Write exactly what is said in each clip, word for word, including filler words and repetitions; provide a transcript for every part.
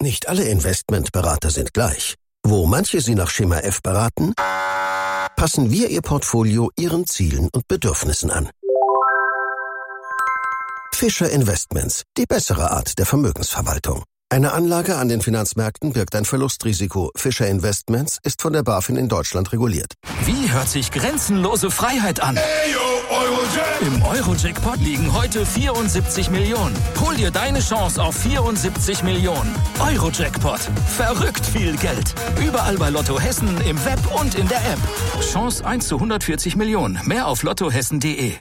Nicht alle Investmentberater sind gleich. Wo manche Sie nach Schema F beraten, passen wir Ihr Portfolio Ihren Zielen und Bedürfnissen an. Fischer Investments, die bessere Art der Vermögensverwaltung. Eine Anlage an den Finanzmärkten birgt ein Verlustrisiko. Fischer Investments ist von der BaFin in Deutschland reguliert. Wie hört sich grenzenlose Freiheit an? Im Euro-Jackpot liegen heute vierundsiebzig Millionen. Hol dir deine Chance auf vierundsiebzig Millionen. Euro-Jackpot. Verrückt viel Geld. Überall bei Lotto Hessen, im Web und in der App. Chance eins zu hundertvierzig Millionen. Mehr auf lottohessen punkt de.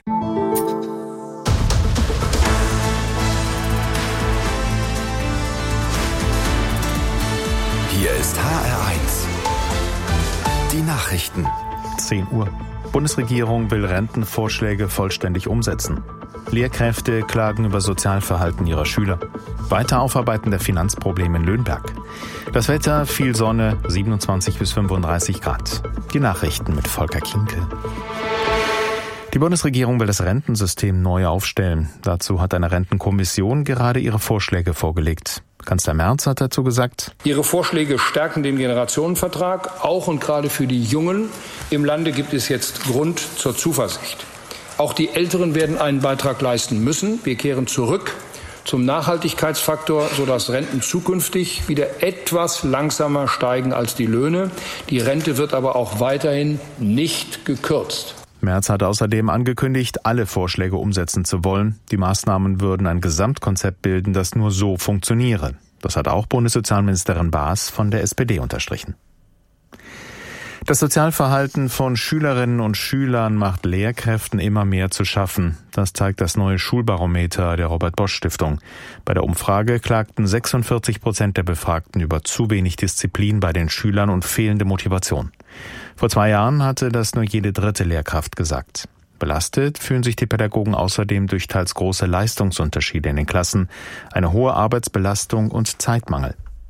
Hier ist H R eins. Die Nachrichten. zehn Uhr. Bundesregierung will Rentenvorschläge vollständig umsetzen. Lehrkräfte klagen über Sozialverhalten ihrer Schüler. Weiter Aufarbeiten der Finanzprobleme in Löhnberg. Das Wetter, viel Sonne, siebenundzwanzig bis fünfunddreißig Grad. Die Nachrichten mit Volker Kinkel. Die Bundesregierung will das Rentensystem neu aufstellen. Dazu hat eine Rentenkommission gerade ihre Vorschläge vorgelegt. Kanzler Merz hat dazu gesagt: Ihre Vorschläge stärken den Generationenvertrag. Auch und gerade für die Jungen im Lande gibt es jetzt Grund zur Zuversicht. Auch die Älteren werden einen Beitrag leisten müssen. Wir kehren zurück zum Nachhaltigkeitsfaktor, sodass Renten zukünftig wieder etwas langsamer steigen als die Löhne. Die Rente wird aber auch weiterhin nicht gekürzt. Merz hat außerdem angekündigt, alle Vorschläge umsetzen zu wollen. Die Maßnahmen würden ein Gesamtkonzept bilden, das nur so funktioniere. Das hat auch Bundessozialministerin Baas von der S P D unterstrichen. Das Sozialverhalten von Schülerinnen und Schülern macht Lehrkräften immer mehr zu schaffen. Das zeigt das neue Schulbarometer der Robert-Bosch-Stiftung. Bei der Umfrage klagten sechsundvierzig Prozent der Befragten über zu wenig Disziplin bei den Schülern und fehlende Motivation. Vor zwei Jahren hatte das nur jede dritte Lehrkraft gesagt. Belastet fühlen sich die Pädagogen außerdem durch teils große Leistungsunterschiede in den Klassen, eine hohe Arbeitsbelastung und Zeitmangel.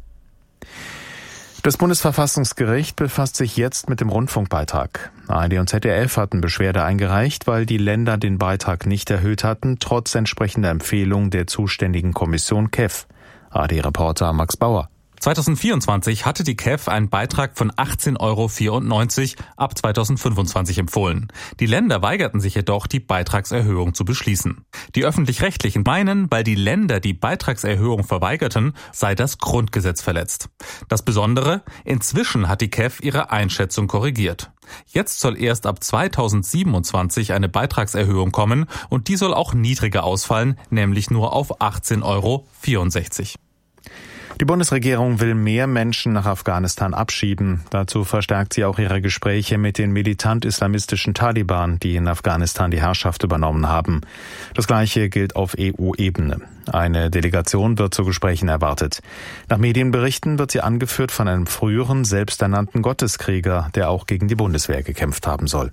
Das Bundesverfassungsgericht befasst sich jetzt mit dem Rundfunkbeitrag. A R D und Z D F hatten Beschwerde eingereicht, weil die Länder den Beitrag nicht erhöht hatten, trotz entsprechender Empfehlung der zuständigen Kommission K E F. A R D-Reporter Max Bauer. zweitausendvierundzwanzig hatte die K E F einen Beitrag von achtzehn Euro vierundneunzig ab zweitausendfünfundzwanzig empfohlen. Die Länder weigerten sich jedoch, die Beitragserhöhung zu beschließen. Die Öffentlich-Rechtlichen meinen, weil die Länder die Beitragserhöhung verweigerten, sei das Grundgesetz verletzt. Das Besondere, inzwischen hat die K E F ihre Einschätzung korrigiert. Jetzt soll erst ab zweitausendsiebenundzwanzig eine Beitragserhöhung kommen und die soll auch niedriger ausfallen, nämlich nur auf achtzehn Euro vierundsechzig. Die Bundesregierung will mehr Menschen nach Afghanistan abschieben. Dazu verstärkt sie auch ihre Gespräche mit den militant-islamistischen Taliban, die in Afghanistan die Herrschaft übernommen haben. Das Gleiche gilt auf E U-Ebene. Eine Delegation wird zu Gesprächen erwartet. Nach Medienberichten wird sie angeführt von einem früheren, selbsternannten Gotteskrieger, der auch gegen die Bundeswehr gekämpft haben soll.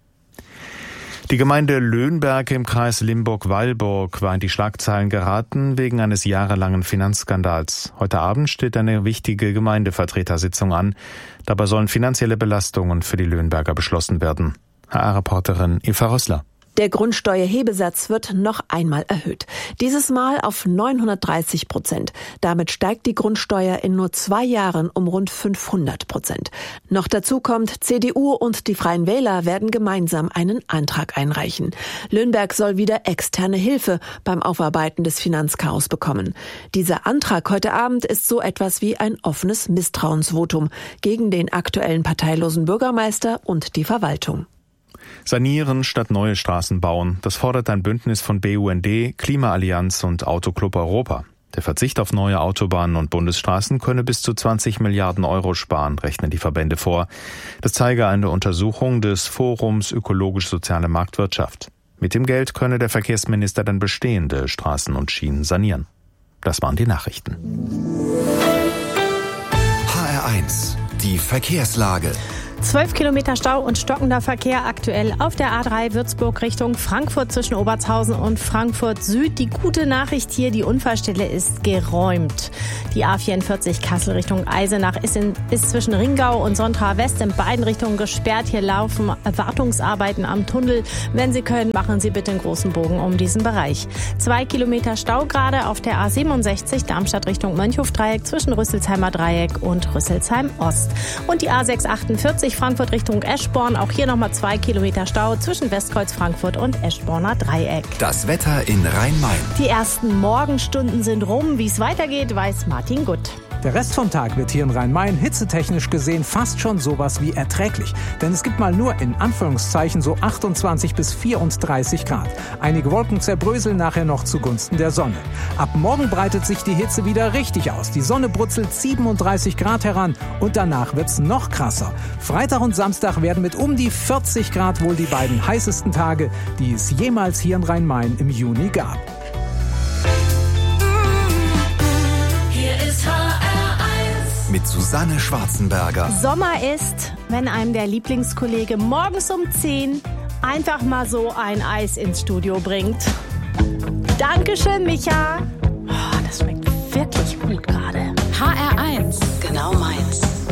Die Gemeinde Löhnberg im Kreis Limburg-Weilburg war in die Schlagzeilen geraten wegen eines jahrelangen Finanzskandals. Heute Abend steht eine wichtige Gemeindevertretersitzung an. Dabei sollen finanzielle Belastungen für die Löhnberger beschlossen werden. H R-Reporterin Eva Rössler. Der Grundsteuerhebesatz wird noch einmal erhöht. Dieses Mal auf neunhundertdreißig Prozent. Damit steigt die Grundsteuer in nur zwei Jahren um rund fünfhundert Prozent. Noch dazu kommt, C D U und die Freien Wähler werden gemeinsam einen Antrag einreichen. Löhnberg soll wieder externe Hilfe beim Aufarbeiten des Finanzchaos bekommen. Dieser Antrag heute Abend ist so etwas wie ein offenes Misstrauensvotum gegen den aktuellen parteilosen Bürgermeister und die Verwaltung. Sanieren statt neue Straßen bauen, das fordert ein Bündnis von B U N D, Klimaallianz und Autoclub Europa. Der Verzicht auf neue Autobahnen und Bundesstraßen könne bis zu zwanzig Milliarden Euro sparen, rechnen die Verbände vor. Das zeige eine Untersuchung des Forums Ökologisch-Soziale Marktwirtschaft. Mit dem Geld könne der Verkehrsminister dann bestehende Straßen und Schienen sanieren. Das waren die Nachrichten. H R eins, die Verkehrslage. zwölf Kilometer Stau und stockender Verkehr aktuell auf der A drei Würzburg Richtung Frankfurt zwischen Obertshausen und Frankfurt Süd. Die gute Nachricht hier, die Unfallstelle ist geräumt. Die A vierundvierzig Kassel Richtung Eisenach ist, in, ist zwischen Ringau und Sontra West in beiden Richtungen gesperrt. Hier laufen Wartungsarbeiten am Tunnel. Wenn Sie können, machen Sie bitte einen großen Bogen um diesen Bereich. Zwei Kilometer Stau gerade auf der A siebenundsechzig Darmstadt Richtung Mönchhof-Dreieck zwischen Rüsselsheimer Dreieck und Rüsselsheim Ost. Und die A sechshundertachtundvierzig Frankfurt Richtung Eschborn. Auch hier nochmal zwei Kilometer Stau zwischen Westkreuz Frankfurt und Eschborner Dreieck. Das Wetter in Rhein-Main. Die ersten Morgenstunden sind rum. Wie es weitergeht, weiß Martin Gutt. Der Rest vom Tag wird hier in Rhein-Main hitzetechnisch gesehen fast schon sowas wie erträglich. Denn es gibt mal nur in Anführungszeichen so achtundzwanzig bis vierunddreißig Grad. Einige Wolken zerbröseln nachher noch zugunsten der Sonne. Ab morgen breitet sich die Hitze wieder richtig aus. Die Sonne brutzelt siebenunddreißig Grad heran und danach wird's noch krasser. Freitag und Samstag werden mit um die vierzig Grad wohl die beiden heißesten Tage, die es jemals hier in Rhein-Main im Juni gab. Mit Susanne Schwarzenberger. Sommer ist, wenn einem der Lieblingskollege morgens um zehn einfach mal so ein Eis ins Studio bringt. Dankeschön, Micha. Oh, das schmeckt wirklich gut gerade. H R eins.